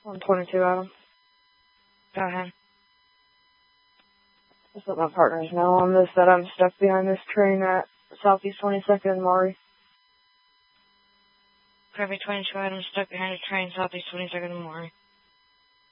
On 22, Adam. Go ahead. Just let my partners know on this that I'm stuck behind this train at Southeast 22nd and Maury. Kirby 22, Adam stuck behind a train, Southeast 22nd and Maury.